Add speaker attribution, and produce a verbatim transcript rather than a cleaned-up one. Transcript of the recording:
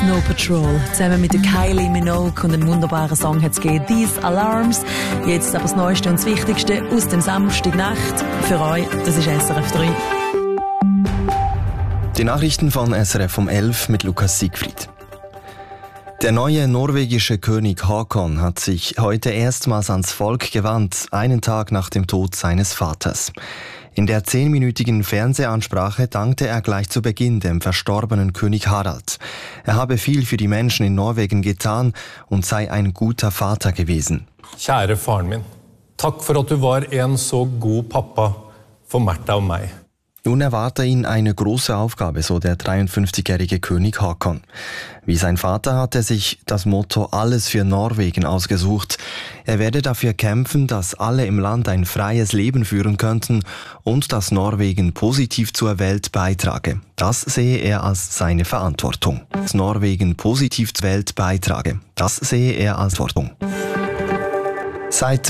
Speaker 1: Snow Patrol. Zusammen mit der Kylie Minogue und einem wunderbaren Song hat es gegeben, «These Alarms». Jetzt aber das Neueste und das Wichtigste aus dem Samstagnacht. Für euch, das ist S R F drei.
Speaker 2: Die Nachrichten von S R F um elf mit Lukas Siegfried. Der neue norwegische König Haakon hat sich heute erstmals ans Volk gewandt, einen Tag nach dem Tod seines Vaters. In der zehnminütigen Fernsehansprache dankte er gleich zu Beginn dem verstorbenen König Harald. Er habe viel für die Menschen in Norwegen getan und sei ein guter Vater gewesen.
Speaker 3: Kjære faren min, takk for at du var en så god pappa for Märtha og meg.
Speaker 2: Nun erwarte ihn eine große Aufgabe, so der dreiundfünfzigjährige König Haakon. Wie sein Vater hat er sich das Motto «Alles für Norwegen» ausgesucht. Er werde dafür kämpfen, dass alle im Land ein freies Leben führen könnten und dass Norwegen positiv zur Welt beitrage. Das sehe er als seine Verantwortung. Dass Norwegen positiv zur Welt beitrage. Das sehe er als Verantwortung. Seit